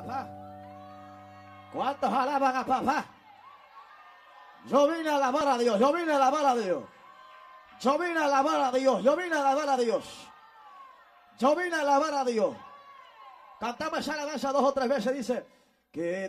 papá? ¿Cuántos alaban a papá? Yo vine a alabar a Dios, yo vine a alabar a Dios. Yo vine a alabar a Dios, yo vine a alabar a Dios. Yo vine a alabar a Dios. Cantamos esa alabanza 2 o 3 veces, dice, que